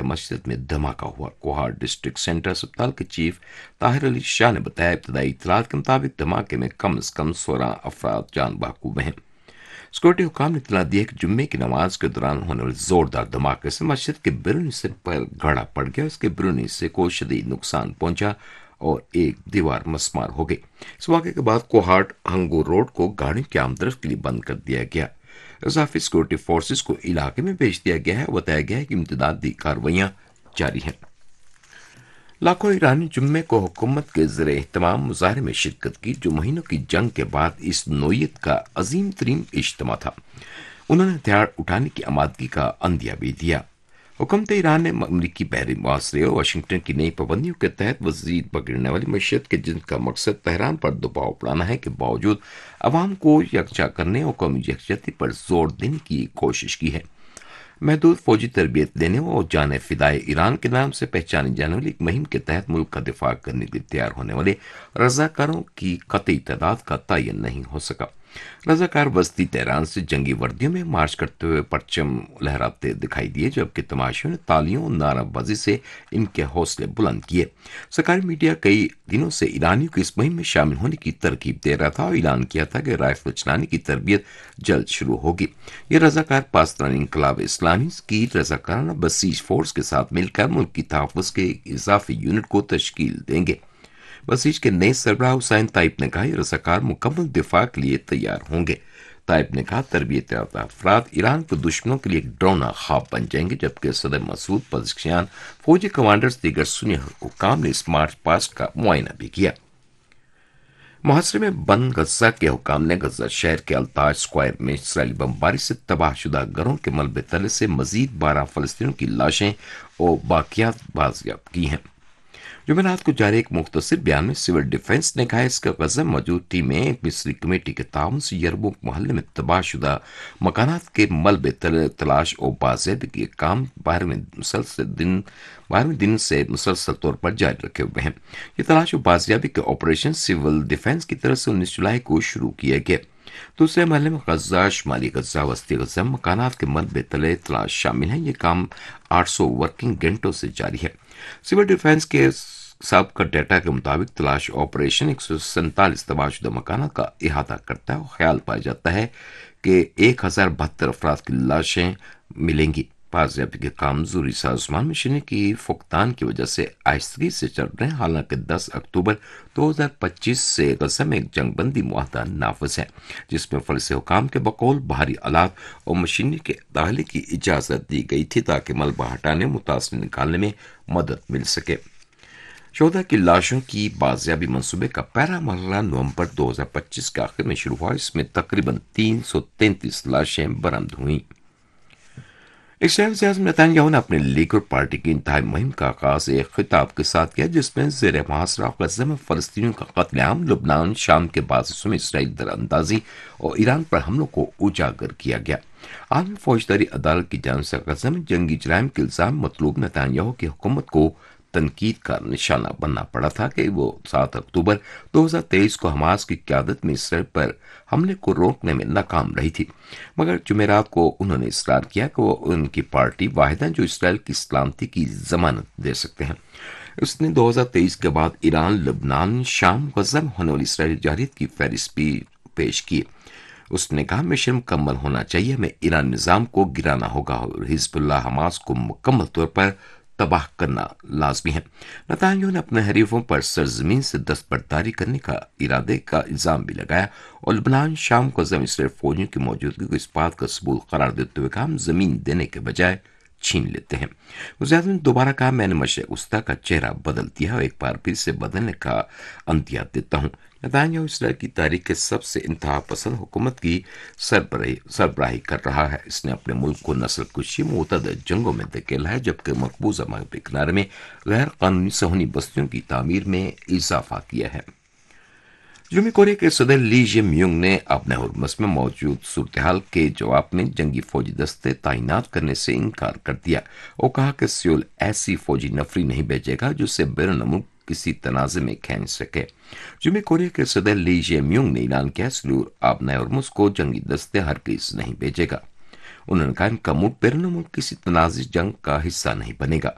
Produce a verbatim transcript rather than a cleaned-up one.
مسجد میں دھماکہ ہوا۔ کوہاٹ ڈسٹرکٹ سینٹر اسپتال کے چیف طاہر علی شاہ نے بتایا ابتدائی اطلاعات کے مطابق دھماکے میں کم از کم سولہ افراد جان بحقوب ہیں۔ سیکورٹی حکام نے اطلاع دی ہے کہ جمعے کی نماز کے دوران ہونے والے زوردار دھماکے سے مسجد کے بیرونی حصے پر گھڑا پڑ گیا، اس کے بیرونی حصے کو شدید نقصان پہنچا اور ایک دیوار مسمار ہو گئی۔ اس واقعے کے بعد کوہاٹ ہنگو روڈ کو گاڑیوں کی آمدرفت کے لیے بند کر دیا گیا۔ اضافی سیکورٹی فورسز کو علاقے میں بھیج دیا گیا ہے۔ بتایا گیا ہے کہ امدادی کارروائیاں جاری ہیں۔ لاکھوں ایرانی جمعے کو حکومت کے زیر اہتمام مظاہرے میں شرکت کی، جو مہینوں کی جنگ کے بعد اس نوعیت کا عظیم ترین اجتماع تھا۔ انہوں نے ہتھیار اٹھانے کی آمادگی کا عندیہ بھی دیا۔ حکومت ایران نے امریکی بحری محاصرے اور واشنگٹن کی نئی پابندیوں کے تحت مزید بگڑنے والی معیشت کے جن کا مقصد تہران پر دباؤ بڑھانا ہے کے باوجود عوام کو یکجا کرنے اور قومی یکجہتی پر زور دینے کی کوشش کی ہے۔ محدود فوجی تربیت دینے اور جان فدائے ایران کے نام سے پہچانی جانے والی ایک مہم کے تحت ملک کا دفاع کرنے کے لیے تیار ہونے والے رضاکاروں کی قطعی تعداد کا تعین نہیں ہو سکا۔ رضاکار وسطی تہران سے جنگی وردیوں میں مارچ کرتے ہوئے پرچم لہراتے دکھائی دیے، جبکہ تماشیوں نے تالیوں اور نعرہ بازی سے ان کے حوصلے بلند کیے۔ سرکاری میڈیا کئی دنوں سے ایرانیوں کی اس مہم میں شامل ہونے کی ترغیب دے رہا تھا اور اعلان کیا تھا کہ رائفل چلانے کی تربیت جلد شروع ہوگی۔ یہ رضاکار پاکستانی انقلاب اسلامی کی رضاکارانہ بسیج فورس کے ساتھ مل کر ملک کی تحفظ کے ایک اضافی یونٹ کو تشکیل دیں گے۔ بسیج کے نئے سربراہ حسین طیب نے کہا یہ رضاکار مکمل دفاع کے لیے تیار ہوں گے۔ طیب نے کہا تربیت یافتہ افراد ایران کے دشمنوں کے لیے ایک ڈرونا خواب بن جائیں گے، جبکہ صدر مسعود پزشکیان، فوجی کمانڈرز، دیگر سنی حکام نے اس مارچ پاسٹ کا معائنہ بھی کیا۔ محاصرے میں بند غزہ کے حکام نے غزہ شہر کے التاج اسکوائر میں اسرائیلی بمباری سے تباہ شدہ گھروں کے ملبے تلے سے مزید بارہ فلسطینیوں کی لاشیں اور باقیات بازیاب کی ہیں۔ جمعرات کو جاری ایک مختصر بیان میں سول ڈیفنس نے کہا اس کا غزہ موجود ٹیمیں ایک مصری کمیٹی کے تعاون سے یرموک محلے میں تباہ شدہ مکانات کے ملبے تلے تلاش اور بازیابی کے کام بارہویں مسلسل دن بارہویں دن سے مسلسل طور پر جاری رکھے ہوئے ہیں۔ یہ تلاش اور بازیابی کے آپریشن سول ڈیفنس کی طرف سے انیس جولائی کو شروع کیے گئے۔ دوسرے مرحلے میں غزہ، شمالی غزہ، وسطی غزہ مکانات کے ملبے تلے تلاش شامل ہیں۔ یہ کام آٹھ سو ورکنگ گھنٹوں سے جاری ہے۔ سول ڈیفنس کے سابقہ ڈیٹا کے مطابق تلاش آپریشن ایک سو سینتالیس تباہ شدہ مکانات کا احاطہ کرتا ہے اور خیال پایا جاتا ہے کہ ایک ہزار بہتر افراد کی لاشیں ملیں گی۔ بازیابی کے کام ضروری سازوسامان مشینری کی فقدان کی وجہ سے آہستگی سے چل رہے ہیں، حالانکہ دس اکتوبر دو ہزار پچیس سے غزہ میں ایک جنگ بندی معاہدہ نافذ ہے، جس میں فلسطینی حکام کے بقول بھاری آلات اور مشینری کے داخلے کی اجازت دی گئی تھی تاکہ ملبہ ہٹانے اور متاثرین نکالنے میں مدد مل سکے۔ شہداء کی لاشوں کی بازیابی منصوبے کا پہلا مرحلہ نومبر دو ہزار پچیس کے آخر میں شروع ہوا۔ اس میں تقریباً تین سو تینتیس لاشیں برآمد ہوئیں۔ اسرائیل وزیر اعظم نتن یاہو نے اپنے لیبر پارٹی کی انتہائی مہم کا آغاز ایک خطاب کے ساتھ کیا، جس میں زیر محاصرہ غزہ میں فلسطینیوں کا قتل عام، لبنان، شام کے بعض حصوں میں اسرائیل در اندازی اور ایران پر حملوں کو اجاگر کیا گیا۔ عالمی فوجداری عدالت کی جانب سے غزہ میں جنگی جرائم کے الزام مطلوب نتن یاہو کی حکومت کو تنقید کا نشانہ بننا پڑا تھا کہ وہ سات اکتوبر دو ہزار تیئیس کو حماس کی قیادت میں اسرائیل پر حملے کو روکنے میں ناکام رہی تھی، مگر جمعرات کو انہوں نے اصرار کیا کہ وہ ان کی پارٹی واحد ہیں جو اسرائیل کی سلامتی کی ضمانت دے سکتے ہیں۔ اس نے دو ہزار تیئیس کے بعد ایران، لبنان، شام، غزہ میں ہونے والی اسرائیلی جارحیت کی فہرست بھی پیش کی۔ اس نے کہا مشن مکمل ہونا چاہیے، ہمیں ایران نظام کو گرانا ہوگا اور حزب اللہ حماس کو مکمل طور پر تباہ کرنا لازمی ہے۔ نتن یاہو نے اپنے حریفوں پر سرزمین سے دستبرداری کرنے کا ارادے کا الزام بھی لگایا اور لبنان، شام، غزہ میں اسرائیلی فوجیوں کی موجودگی کو اس بات کا ثبوت قرار دیتے ہوئے کہا ہم زمین دینے کے بجائے چھین لیتے ہیں۔ وزیر اعظم نے دوبارہ کہا میں نے مشرق وسطیٰ کا چہرہ بدل دیا اور ایک بار پھر سے بدلنے کا عندیہ دیتا ہوں۔ نتن یاہو اسرائیل کی تاریخ کے سب سے انتہا پسند حکومت کی سربراہی سربراہی کر رہا ہے۔ اس نے اپنے ملک کو نسل کشی، متعدد جنگوں میں دھکیلا ہے، جبکہ مقبوضہ مغربی کنارے میں غیر قانونی صہیونی بستیوں کی تعمیر میں اضافہ کیا ہے۔ جنوبی کوریا کے صدر لی جے میونگ نے اپنے ہرمز میں موجود صورتحال کے جواب میں جنگی فوجی دستے تعینات کرنے سے انکار کر دیا اور کہا کہ سیول ایسی فوجی نفری نہیں بھیجے گا جو اسے بیرون ملک کسی تنازع میں کھینچ سکے۔ جنوبی کوریا کے صدر لی جے میونگ نے اعلان کیا سیول آبنائے ہرمز کو جنگی دستے ہرگز نہیں بھیجے گا۔ انہوں نے کہا ان کا ملک بیرون ملک کسی تنازع جنگ کا حصہ نہیں بنے گا۔